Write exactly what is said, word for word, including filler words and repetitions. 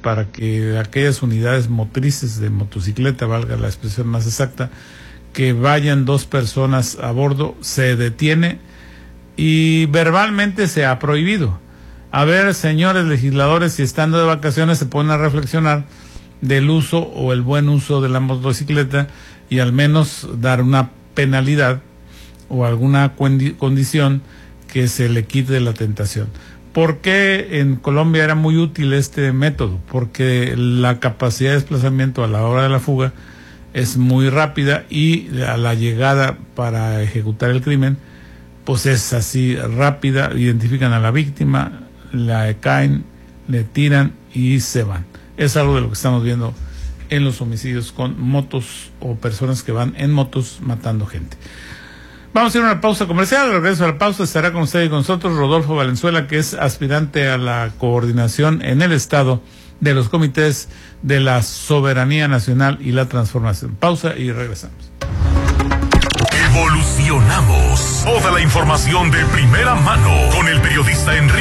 para que aquellas unidades motrices de motocicleta, valga la expresión más exacta, que vayan dos personas a bordo, se detiene y verbalmente se ha prohibido. A ver, señores legisladores, si estando de vacaciones se ponen a reflexionar del uso o el buen uso de la motocicleta y al menos dar una penalidad o alguna condición que se le quite la tentación. ¿Por qué en Colombia era muy útil este método? Porque la capacidad de desplazamiento a la hora de la fuga es muy rápida y a la llegada para ejecutar el crimen pues es así rápida, identifican a la víctima, la caen, le tiran y se van. Es algo de lo que estamos viendo en los homicidios con motos o personas que van en motos matando gente. Vamos a ir a una pausa comercial. Al regreso a la pausa estará con usted y con nosotros Rodolfo Valenzuela, que es aspirante a la coordinación en el Estado de los comités de la soberanía nacional y la transformación. Pausa y regresamos. Evolucionamos. Toda la información de primera mano con el periodista Enrique